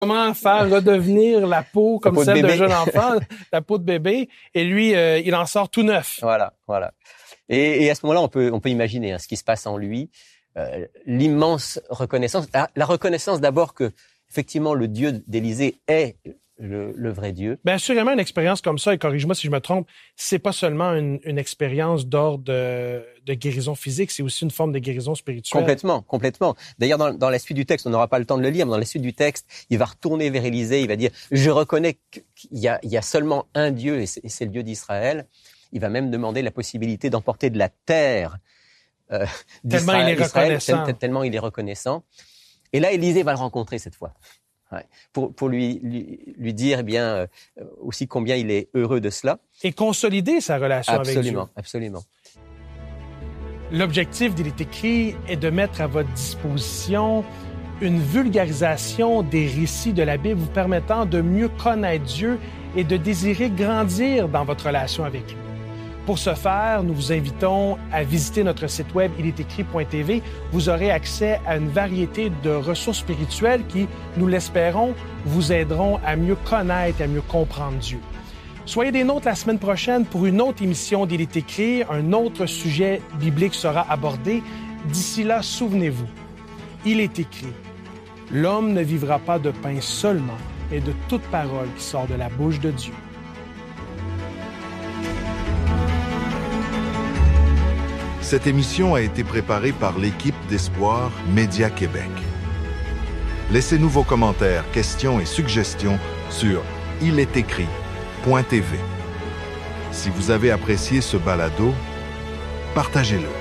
comment faire redevenir la peau comme celle d'un jeune enfant, la peau de bébé, et lui, il en sort tout neuf. Voilà. Et à ce moment-là, on peut imaginer ce qui se passe en lui, l'immense reconnaissance. La reconnaissance d'abord que, effectivement, le Dieu d'Élisée est le vrai Dieu. Bien, assurément, une expérience comme ça, et corrige-moi si je me trompe, c'est pas seulement une expérience d'ordre de guérison physique, c'est aussi une forme de guérison spirituelle. Complètement. D'ailleurs, dans la suite du texte, on n'aura pas le temps de le lire, mais dans la suite du texte, il va retourner vers Élisée, il va dire « Je reconnais qu'il y a seulement un Dieu, et c'est le Dieu d'Israël ». Il va même demander la possibilité d'emporter de la terre d'Israël. Tellement il est reconnaissant. Et là, Élisée va le rencontrer cette fois. Ouais. Pour lui dire aussi combien il est heureux de cela. Et consolider sa relation avec Dieu. Absolument. L'objectif d'Il est écrit est de mettre à votre disposition une vulgarisation des récits de la Bible vous permettant de mieux connaître Dieu et de désirer grandir dans votre relation avec lui. Pour ce faire, nous vous invitons à visiter notre site web ilestécrit.tv. Vous aurez accès à une variété de ressources spirituelles qui, nous l'espérons, vous aideront à mieux connaître et à mieux comprendre Dieu. Soyez des nôtres la semaine prochaine pour une autre émission d'Il est écrit. Un autre sujet biblique sera abordé. D'ici là, souvenez-vous, il est écrit, « L'homme ne vivra pas de pain seulement, mais de toute parole qui sort de la bouche de Dieu. » Cette émission a été préparée par l'équipe d'Espoir Média Québec. Laissez-nous vos commentaires, questions et suggestions sur ilesécrit.tv. Si vous avez apprécié ce balado, partagez-le.